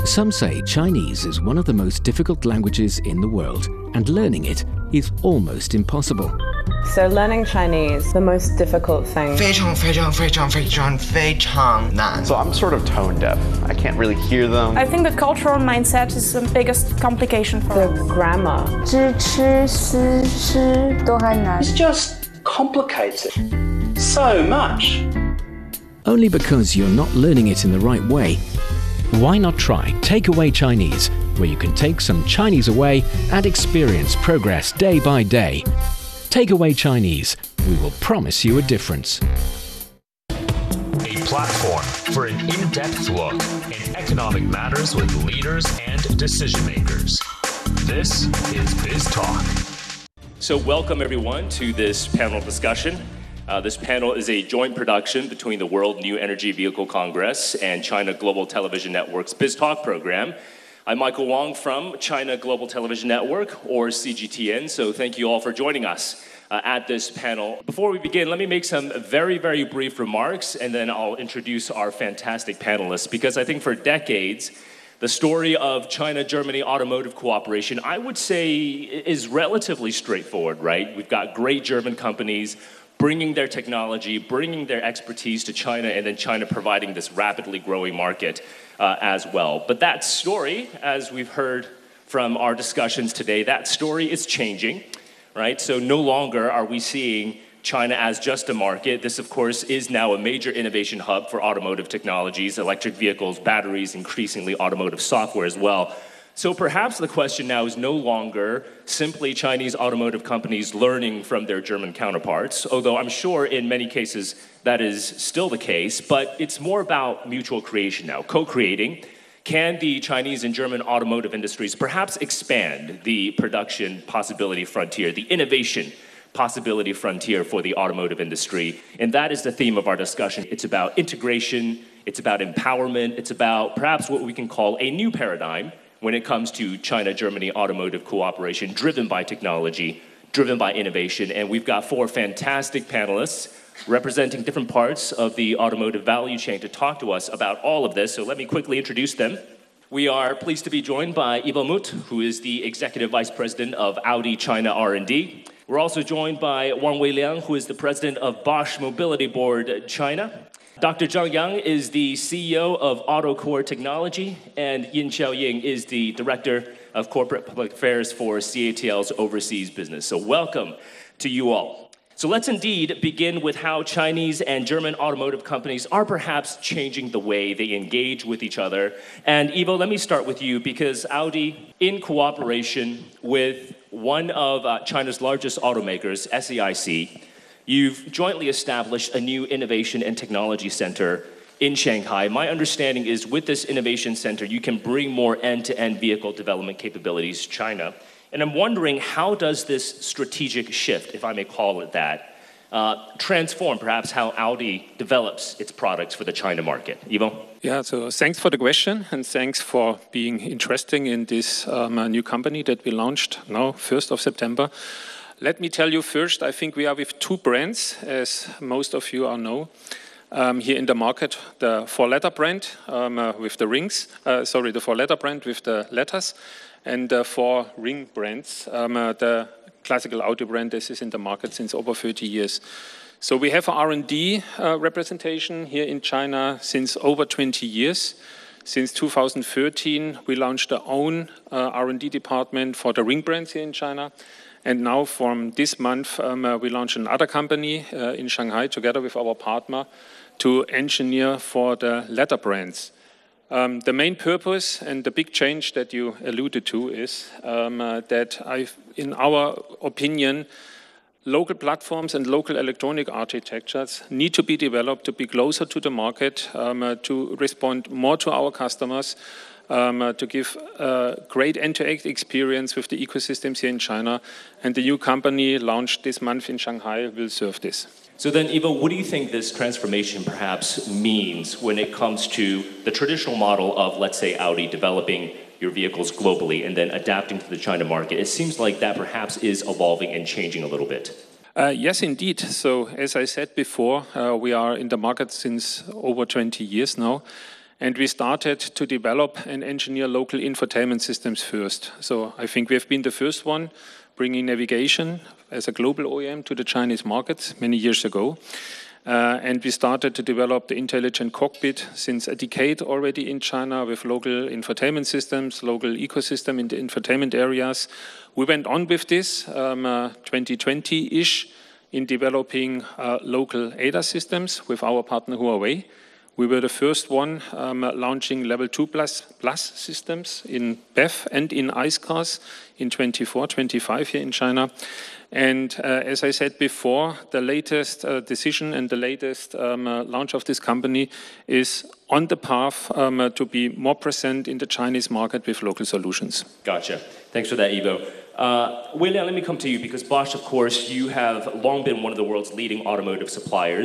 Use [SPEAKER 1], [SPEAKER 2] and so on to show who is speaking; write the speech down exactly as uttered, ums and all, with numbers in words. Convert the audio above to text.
[SPEAKER 1] Some say Chinese is one of the most difficult languages in the world, and learning it is almost impossible.
[SPEAKER 2] So learning Chinese, the most difficult thing.
[SPEAKER 3] 非常非常非常非常非常难.
[SPEAKER 4] So I'm sort of tone deaf. I can't really hear them.
[SPEAKER 5] I think the cultural mindset is the biggest complication for
[SPEAKER 2] the grammar.
[SPEAKER 6] 知吃思诗都很难.
[SPEAKER 7] It's just complicated so much.
[SPEAKER 1] Only because you're not learning it in the right way. Why not try Takeaway Chinese, where you can take some Chinese away and experience progress day by day. Takeaway Chinese, we will promise you a difference.
[SPEAKER 8] A platform for an in-depth look in economic matters with leaders and decision makers. This is Biz Talk.
[SPEAKER 9] So welcome everyone to this panel discussion. Uh, this panel is a joint production between the World New Energy Vehicle Congress and China Global Television Network's Biz Talk program. I'm Michael Wong from China Global Television Network, or C G T N, so thank you all for joining us uh, at this panel. Before we begin, let me make some very, very brief remarks, and then I'll introduce our fantastic panelists, because I think for decades, the story of China-Germany automotive cooperation, I would say, is relatively straightforward, right? We've got great German companies bringing their technology, bringing their expertise to China, and then China providing this rapidly growing market uh, as well. But that story, as we've heard from our discussions today, that story is changing, right? So no longer are we seeing China as just a market. This, of course, is now a major innovation hub for automotive technologies, electric vehicles, batteries, increasingly automotive software as well. So perhaps the question now is no longer simply Chinese automotive companies learning from their German counterparts, although I'm sure in many cases that is still the case, but it's more about mutual creation now, co-creating. Can the Chinese and German automotive industries perhaps expand the production possibility frontier, the innovation possibility frontier for the automotive industry? And that is the theme of our discussion. It's about integration, it's about empowerment, it's about perhaps what we can call a new paradigm when it comes to China-Germany automotive cooperation, driven by technology, driven by innovation. And we've got four fantastic panelists representing different parts of the automotive value chain to talk to us about all of this. So let me quickly introduce them. We are pleased to be joined by Ivo Muth, who is the Executive Vice President of Audi China R and D. We're also joined by Wang Weiliang, who is the President of Bosch Mobility Board China. Doctor Zhang Yang is the C E O of AutoCore Technology, and Yin Xiaoying is the Director of Corporate Public Affairs for C A T L's overseas business. So welcome to you all. So let's indeed begin with how Chinese and German automotive companies are perhaps changing the way they engage with each other. And Ivo, let me start with you, because Audi, in cooperation with one of uh, China's largest automakers, S A I C, you've jointly established a new innovation and technology center in Shanghai. My understanding is with this innovation center, you can bring more end-to-end vehicle development capabilities to China. And I'm wondering, how does this strategic shift, if I may call it that, uh, transform perhaps how Audi develops its products for the China market? Ivo?
[SPEAKER 10] Yeah, so thanks for the question, and thanks for being interested in this um, new company that we launched now, first of September. Let me tell you first, I think we are with two brands, as most of you are know, um, here in the market. The four-letter brand um, uh, with the rings, uh, sorry, the four-letter brand with the letters, and the four ring brands, um, uh, the classical Audi brand. This is in the market since over thirty years. So we have R and D uh, representation here in China since over twenty years. Since two thousand thirteen, we launched our own uh, R and D department for the ring brands here in China. And now from this month, um, uh, we launched another company uh, in Shanghai together with our partner to engineer for the letter brands. Um, the main purpose and the big change that you alluded to is um, uh, that, I've, in our opinion, local platforms and local electronic architectures need to be developed to be closer to the market, um, uh, to respond more to our customers, Um, uh, to give a great end-to-end experience with the ecosystems here in China. And the new company launched this month in Shanghai will serve this.
[SPEAKER 9] So then, Ivo, what do you think this transformation perhaps means when it comes to the traditional model of, let's say, Audi developing your vehicles globally and then adapting to the China market? It seems like that perhaps is evolving and changing a little bit.
[SPEAKER 10] Uh, yes, indeed. So, as I said before, uh, we are in the market since over twenty years now. And we started to develop and engineer local infotainment systems first. So I think we have been the first one bringing navigation as a global O E M to the Chinese market many years ago. Uh, and we started to develop the intelligent cockpit since a decade already in China with local infotainment systems, local ecosystem in the infotainment areas. We went on with this um, uh, twenty twenty-ish in developing uh, local A D A S systems with our partner Huawei. We were the first one um, launching level two plus, plus systems in B E V and in ICE cars in twenty-four, twenty-five here in China. And uh, as I said before, the latest uh, decision and the latest um, uh, launch of this company is on the path um, uh, to be more present in the Chinese market with local solutions.
[SPEAKER 9] Gotcha. Thanks for that, Ivo. Uh, Wei Liang, let me come to you because Bosch, of course, you have long been one of the world's leading automotive suppliers.